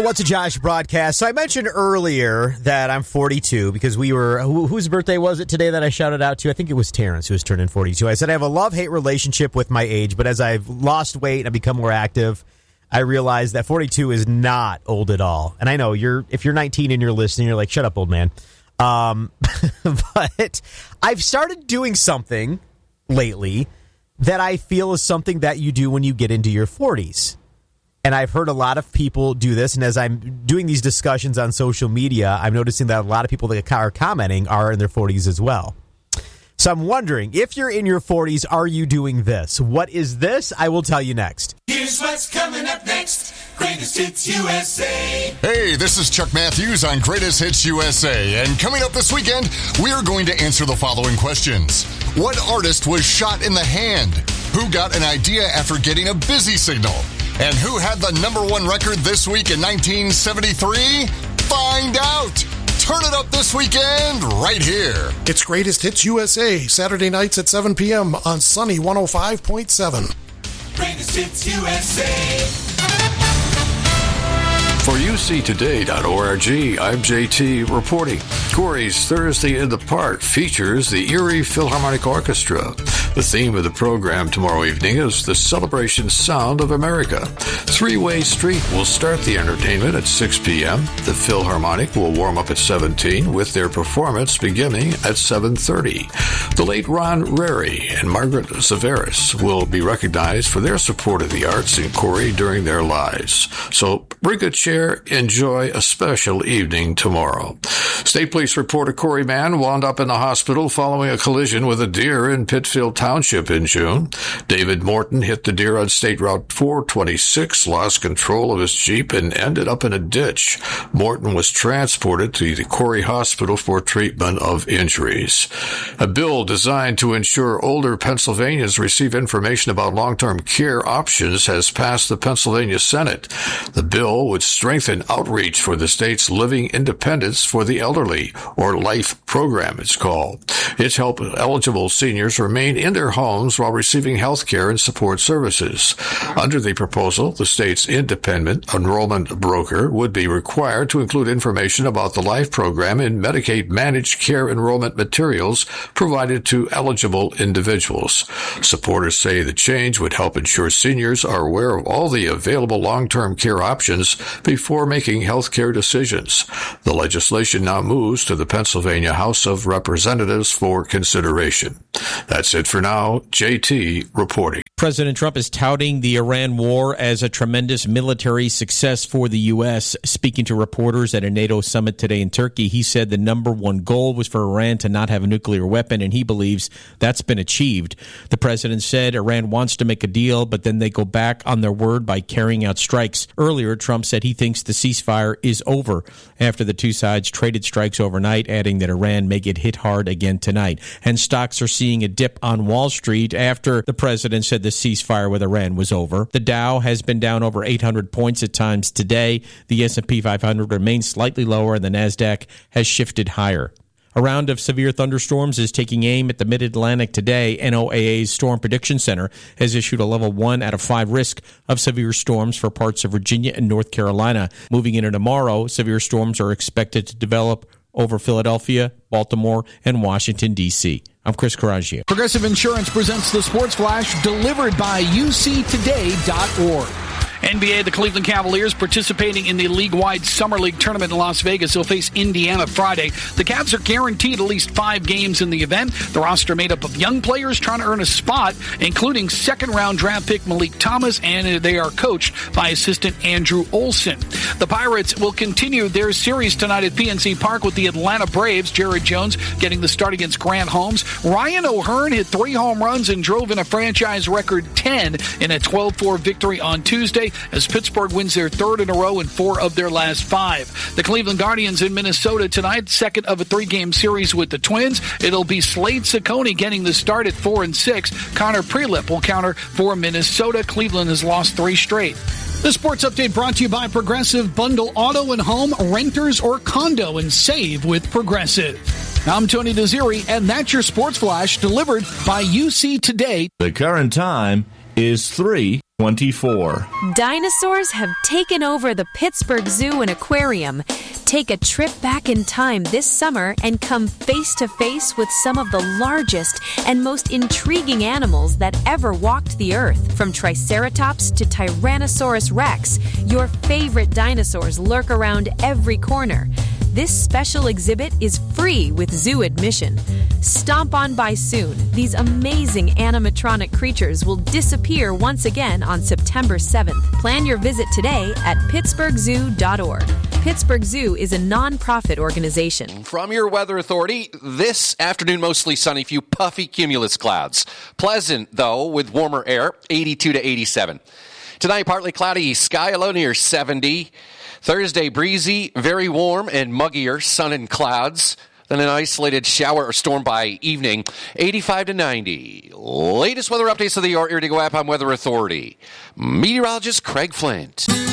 What's a Josh broadcast. So I mentioned earlier that I'm 42 because we were, whose birthday was it today that I shouted out to? I think it was Terrence who was turning 42. I said I have a love-hate relationship with my age, but as I've lost weight and I've become more active, I realized that 42 is not old at all. And I know if you're 19 and you're listening, you're like, shut up, old man. But I've started doing something lately that I feel is something that you do when you get into your 40s. And I've heard a lot of people do this, and as I'm doing these discussions on social media, I'm noticing that a lot of people that are commenting are in their 40s as well. So I'm wondering, if you're in your 40s, are you doing this? What is this? I will tell you next. Here's what's coming up next. Greatest Hits USA. Hey, this is Chuck Matthews on Greatest Hits USA. And coming up this weekend, we are going to answer the following questions. What artist was shot in the hand? Who got an idea after getting a busy signal? And who had the #1 record this week in 1973? Find out! Turn it up this weekend right here. It's Greatest Hits USA, Saturday nights at 7 p.m. on Sunny 105.7. Greatest Hits USA. For UCToday.org, I'm JT reporting. Corey's Thursday in the Park features the Erie Philharmonic Orchestra. The theme of the program tomorrow evening is the Celebration Sound of America. Three-Way Street will start the entertainment at 6 p.m. The Philharmonic will warm up at 17 with their performance beginning at 7:30. The late Ron Rary and Margaret Zavaris will be recognized for their support of the arts in Corey during their lives. So bring a chair, enjoy a special evening tomorrow. State Police report a Corey man wound up in the hospital following a collision with a deer in Pittsfield Township in June. David Morton hit the deer on State Route 426, lost control of his Jeep, and ended up in a ditch. Morton was transported to the Corey Hospital for treatment of injuries. A bill designed to ensure older Pennsylvanians receive information about long-term care options has passed the Pennsylvania Senate. The bill would strengthen outreach for the state's Living Independence for the Elderly, or LIFE program it's called. It's help eligible seniors remain in their homes while receiving health care and support services. Under the proposal, the state's independent enrollment broker would be required to include information about the LIFE program in Medicaid managed care enrollment materials provided to eligible individuals. Supporters say the change would help ensure seniors are aware of all the available long-term care options before making health care decisions. The legislation now moves to the Pennsylvania House of Representatives for consideration. That's it for now. JT reporting. President Trump is touting the Iran war as a tremendous military success for the U.S. Speaking to reporters at a NATO summit today in Turkey, he said the #1 goal was for Iran to not have a nuclear weapon, and he believes that's been achieved. The president said Iran wants to make a deal, but then they go back on their word by carrying out strikes. Earlier, Trump said he thinks the ceasefire is over after the two sides traded strikes overnight, adding that Iran may get hit hard again tonight. And stocks are seeing a dip on Wall Street after the president said the ceasefire with Iran was over. The Dow has been down over 800 points at times today. The S&P 500 remains slightly lower, and the NASDAQ has shifted higher. A round of severe thunderstorms is taking aim at the Mid-Atlantic today. NOAA's Storm Prediction Center has issued a level 1 out of 5 risk of severe storms for parts of Virginia and North Carolina. Moving into tomorrow, severe storms are expected to develop over Philadelphia, Baltimore, and Washington, D.C. I'm Chris Coraggio. Progressive Insurance presents the Sports Flash, delivered by UCToday.org. NBA, the Cleveland Cavaliers participating in the league-wide Summer League tournament in Las Vegas. They'll face Indiana Friday. The Cavs are guaranteed at least 5 games in the event. The roster made up of young players trying to earn a spot, including second-round draft pick Malik Thomas, and they are coached by assistant Andrew Olson. The Pirates will continue their series tonight at PNC Park with the Atlanta Braves. Jared Jones getting the start against Grant Holmes. Ryan O'Hearn hit 3 home runs and drove in a franchise record 10 in a 12-4 victory on Tuesday, as Pittsburgh wins their 3rd in a row and 4 of their last 5. The Cleveland Guardians in Minnesota tonight, second of a 3-game series with the Twins. It'll be Slade Ciccone getting the start at 4-6. Connor Prelip will counter for Minnesota. Cleveland has lost 3 straight. The Sports Update brought to you by Progressive. Bundle auto and home, renters or condo, and save with Progressive. I'm Tony Desiri, and that's your Sports Flash delivered by UC Today. The current time is 3:20. 24. Dinosaurs have taken over the Pittsburgh Zoo and Aquarium. Take a trip back in time this summer and come face to face with some of the largest and most intriguing animals that ever walked the earth. From Triceratops to Tyrannosaurus Rex, your favorite dinosaurs lurk around every corner. This special exhibit is free with zoo admission. Stomp on by soon. These amazing animatronic creatures will disappear once again on September 7th. Plan your visit today at pittsburghzoo.org. Pittsburgh Zoo is a non-profit organization. From your weather authority, this afternoon mostly sunny, few puffy cumulus clouds. Pleasant, though, with warmer air, 82 to 87. Tonight, partly cloudy, sky a low near 70. Thursday, breezy, very warm and muggier, sun and clouds. Then an isolated shower or storm by evening, 85 to 90. Latest weather updates of the Your Ear to Go app on Weather Authority. Meteorologist Craig Flint.